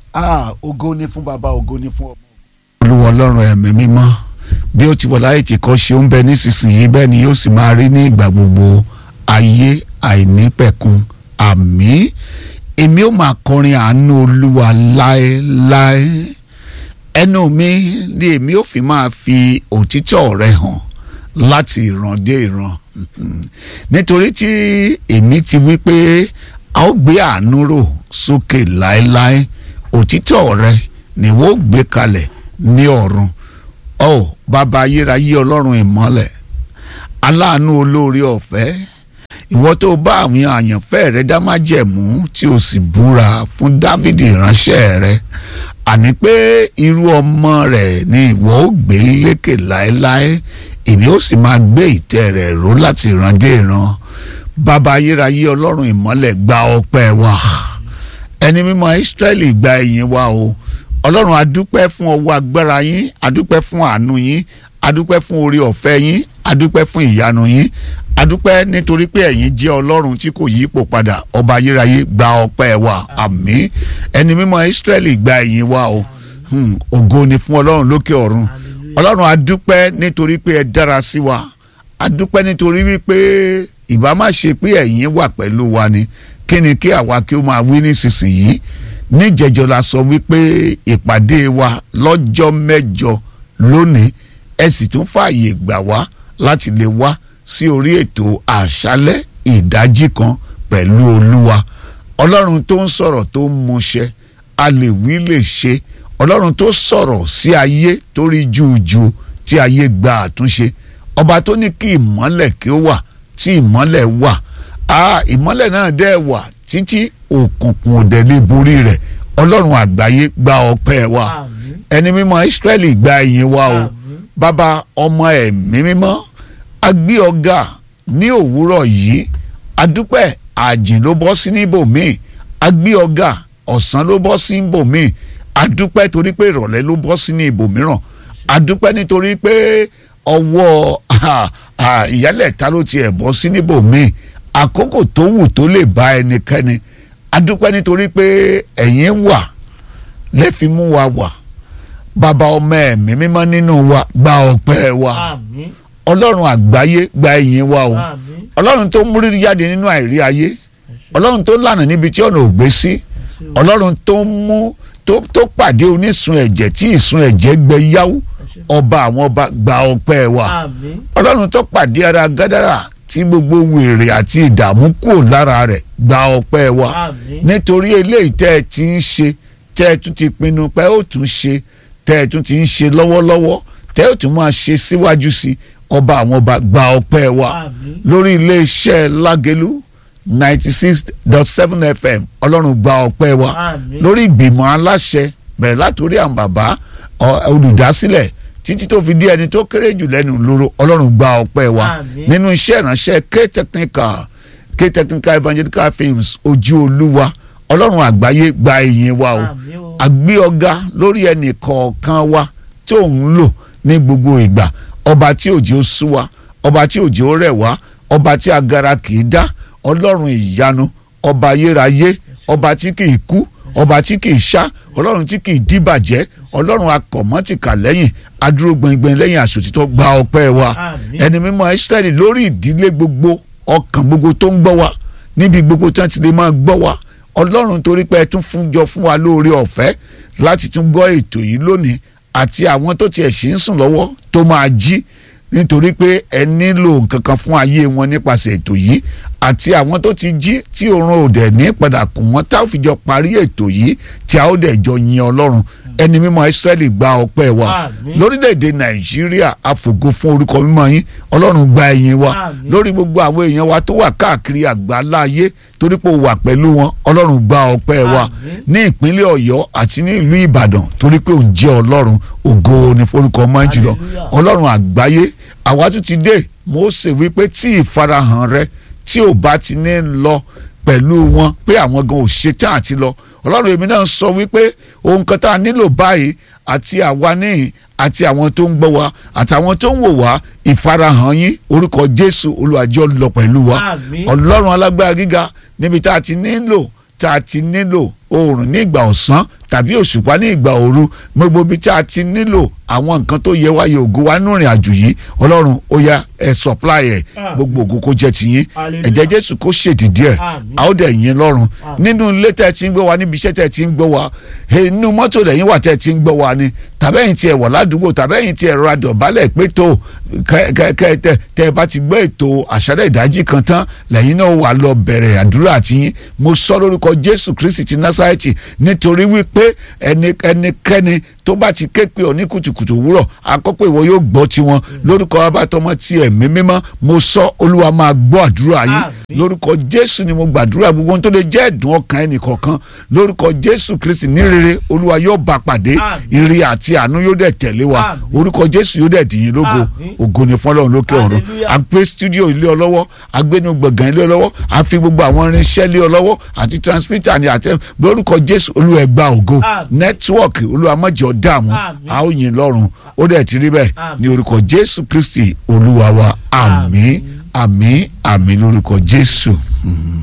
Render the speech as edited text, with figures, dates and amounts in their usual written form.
Ògo ni fún bàbá, ògo ni fún ọmọ. Olúwa Ọlọ́run ẹ̀mí mímọ́ bí ó ti wà láyé tí kò ṣe ń bẹ nísinsìnyí bẹ́ẹ̀ ni yóò sì máa rí ní ìgbà gbogbo ayé àìnípẹ̀kun. Àmín. Èmi ó máa kọrin àánú Olúwa láéláé. Ẹnu mi ni èmi ó fi máa fi òtítọ́ rẹ̀ hàn láti ìran dé ìran. Nítorí tí èmi ti wí pé a ó gbé àánú rò sókè láéláé, òtítọ́ rẹ̀ ni wọ́n ó gbé kalẹ̀ ní ọ̀run. Bàbá ayérayé Ọlọ́run ìmọ́lẹ̀, aláàánú olóore ọ̀fẹ́, ìwọ tó bá àwọn àyànfẹ́ rẹ dá májẹ̀mú tí o sì búra fún Dáfídì ìránṣẹ́ rẹ, àní pé irú ọmọ rẹ̀ ni ìwọ ó gbé lékè láéláé, èmi ó sì máa gbé ìtẹ́ rẹ̀ ró láti ìran dé ìran. Bàbá ayérayé Ọlọ́run ìmọ́lẹ̀, gba ọpẹ́ wa. Ẹni mímọ́ Ísírẹ́lì, gba ìyìn wa o. Ọlọ́run adúpẹ́ fún ọwọ́ agbára yín, adúpẹ́ fún àánú yín, adúpẹ́ fún oore ọ̀fẹ́ yín, adúpẹ́ fún ìyanu yín, adúpẹ́ nítorí pé ẹ̀yin jẹ́ Ọlọ́run tí kò yí ipò padà. Ọba ayérayé, gba ọpẹ́ wa. Àmín. Ẹni mímọ́ Ísírẹ́lì, gba ìyìn wa o. Ògo ni fún Ọlọ́run lókè ọ̀run. Ọlọ́run adúpẹ́ nítorí pé ẹ dára sí wa, adúpẹ́ nítorí wípé ìbá má ṣe pé ẹ̀yin wà pẹ̀lú wa ni kí ni kí àwa kí ó máa wí nísinsìnyí. Níjẹjọ la sọ wípé ìpàdé wa lọ́jọ́ mẹ́jọ lónìí, ẹ sì tún fààyè gbà wá láti lè wá sí orí ètò àṣálẹ́ ìdájí kan pẹ̀lú Olúwa. Ọlọ́run tó ń sọ̀rọ̀ tó ń múṣẹ, a lè wí lè ṣe. Ọlọ́run tó sọ̀rọ̀ sí ayé tó rí júùjù tí ayé gba àtúnṣe. Ọba tó ní kí ìmọ́lẹ̀ kí ó wà tí ìmọ́lẹ̀ wà. Ìmọ́lẹ̀ náà dẹ́ wà títí òkùnkùn ò dẹ̀ lè borí rẹ̀. Ọlọ́run àgbáyé, gba ọpẹ́ wa. Ẹni mímọ́ Ísírẹ́lì, gba ìyìn wa o. Bàbá, ọmọ, ẹ̀mí mímọ́, a gbé ọ̀gá ní òwúrọ̀ yìí. Adúpẹ́ àjìn ló bọ́ sí níbòmíì, a gbé ọ̀gá ọ̀sán ló bọ́ sí níbòmíì. Adúpẹ́ torí pé ìrọ̀lẹ́ ló bọ́ sí ní ibòmíràn. Adúpẹ́ nítorí pé ọwọ́ ìyálẹ̀ta ló tiẹ̀ bọ́ sí níbòmíì. Àkókò tó wù tó lè bá ẹnikẹ́ni. Adúpẹ́ nítorí pé ẹ̀yin wà lẹ́fi mú wa wà. Bàbá, ọmọ, ẹ̀mí mímọ́ nínú wa, gba ọpẹ́ wa. Ọlọ́run àgbáyé, gba ìyìn wa o. Ọlọ́run tó mú rírí jáde nínú àìrí ayé, Ọlọ́run tó lànà níbi tí ọ̀nà ò gbé sí, Ọlọ́run tó mú tó pàdé onísun ẹ̀jẹ̀ tí ìsun ẹ̀jẹ̀ gbẹ yáwó. Ọba àwọn ọba, gba ọpẹ́ wa. Ọlọ́run tó pàdé ara Gádárà tí gbogbo wèrè àti ìdààmú kúrò lára rẹ̀, gba ọpẹ́ wa. Nítorí eléyìí tẹ́ ẹ ti ń ṣe, tẹ́ ẹ tún ti pinnu pé ó tún ṣe, tẹ́ ẹ tún ti ń ṣe lọ́wọ́lọ́wọ́, tẹ́ ẹ tún máa ṣe síwájú sí. Ọba àwọn ọba, gba ọpẹ́ wa. Lórí iléeṣẹ́ Lágelú 96.7 FM, Ọlọ́run gba ọpẹ́ wa. Lórí ìgbìmọ̀ aláṣẹ bẹ̀rẹ̀ látòrí àwọn bàbá olùdásílẹ̀ títí tó fi dé ẹni tó kéré jù lẹ́nu lóró, Ọlọ́run gba ọpẹ́ wa. Nínú iṣẹ́ ìránṣẹ́ K-Technical Evangelical Films Ojú Olúwa, Ọlọ́run àgbáyé, gba ìyìn wa o. Àgbé ọ̀gá lórí ẹnì kọ̀ọ̀kan wa tí òun lò ní gbogbo ìgbà. Ọba tí òjò ó sú wa, ọba tí òjò ó rẹ̀ wá, ọba tí agara kì í dá, Ọlọ́run ìyanu, ọba ayérayé, ọba tí kì í kú, ọba tí kì í ṣá, Ọlọ́run tí kì í dìbàjẹ́, Ọlọ́run akọ̀mọ́tìkà lẹ́yìn, adúró gbẹngbẹng lẹ́yìn àṣòtítọ́, gba ọpẹ́ wa. Ẹni mímọ́ Ísírẹ́lì, lórí ìdílé gbogbo, ọkàn gbogbo tó ń gbọ́ wa, níbi gbogbo tí wọ́n ti lè máa gbọ́ wa, Ọlọ́run torí pé ẹ tún fún wa lóore ọ̀fẹ́ láti tún gbọ́ ètò yìí lónìí, àti àwọn tó tiẹ̀ ṣì ń sùn lọ́wọ́ tó máa jí nítorí pé ẹ nílò nǹkan kan fún ayé wọn nípasẹ̀ ètò yìí, àti àwọn tó ti jí tí oorun ò dẹ̀ ní padà kùn wọ́n tá ò fi jọ parí ètò yìí tí a ó dẹ̀ jọ yin Ọlọ́run. Ẹni mímọ́ Ísírẹ́lì, gba ọpẹ́ wa. Lórílẹ̀‐èdè Nàìjíríà, àfògo fún orúkọ mímọ́ yín, Ọlọ́run gba ìyìn wa. Lórí gbogbo àwọn èèyàn wa tó wà káàkiri àgbáláyé torí pé ó wà pẹ̀lú wọn, Ọlọ́run gba ọpẹ́ wa. Ní ìpínlẹ̀ Ọ̀yọ́ àti ní ìlú Ìbàdàn torí pé òun jẹ́ Ọlọ́run, ògo ni forúkọ mọ́ jùlọ. Ọlọ́run àgbáyé, àwa tún ti dé. Mósè wípé tí ìfarahàn rẹ tí ò bá ti ní lọ pẹ̀lú wọn pé àwọn gan ò ṣetán àti lọ. Ọlọ́run, èmi náà sọ wípé ohun kan tá a nílò báyìí, àti àwa níhìn àti àwọn tó ń gbọ́ wa àtàwọn tó ń wò wá, ìfarahàn yín, orúkọ Jésù Olúwa jọ̀ọ́ lọ pẹ̀lú wa. Ọlọ́run alágbára gíga, níbi tá a ti nílò oòrùn ní ìgbà ọ̀sán tàbí òṣùpá ní ìgbà òru gbogbo ibi tí a ti nílò àwọn nǹkan tó yẹ wáyé ògo wa nínú ìrìn àjò yìí ọlọ́run ó yá ẹ supply ẹ gbogbo ògo kó jẹ́ tiyín ẹ̀jẹ̀ jésù kó ṣèdìdí ẹ̀ a ó dẹ̀ yín lọ́run nínú ilé tẹ́ ti ń gbọ́ wa níbi iṣẹ́ tẹ́ ti ń gbọ́ wa inú mọ́tò lẹ́yìn wà tẹ́ ti ń gbọ́ wa ni tàbẹ́yìn tí ẹ wọ̀ ládùúgbò tàbẹ́yìn tí ẹ rọra dọ̀bálẹ̀ pé tó tẹ́ ẹ bá ti gbọ́ ètò àṣálẹ́ ìdájí kan tán lẹ́yìn náà wà lọ bẹ̀rẹ̀ àdúrà tiyín mo sọ lórúkọ jésù kristi ti násárẹ́tì nítorí wípé ẹnikẹ́ni tó bá ti ké pe ọ ní kùtùkùtù òwúrọ̀ àkọ́pọ̀ ìwọ yóò gbọ́ tiwọn lórúkọ abátọmọ ti ẹ̀mí mímọ́ mo sọ olúwa máa gbọ́ àdúrà yín lórúkọ jésù ni mo gbàdúrà gbogbo ohun tó lè jẹ́ ẹ̀dùn ọkàn ẹnìkọ̀ọ̀kan lórúkọ jésù kristi ní rere olúwa yóò bá pàdé ire àti àánú yóò dẹ̀ tẹ̀lé wa orúkọ jésù yóò dẹ̀ dìyín lógo ògo ni fún ọlọ́run lókè ọ̀run a gbé studio ilé ọlọ́wọ́ a gbé ní gbọ̀ngàn ilé ọlọ́wọ́ a fi gbogbo àwọn irinṣẹ́ ilé ọlọ́wọ́ àti transmitter ni àti lórúkọ jésù olúwa ẹ gba ògo nẹ́tíwọ̀kì olúwa má jẹ́ ó dààmú a ó yìn lọ́run ó dẹ̀ ti rí bẹ́ẹ̀ ní orúkọ jésù kristi olúwa wa àmín àmín àmín lórúkọ jésù.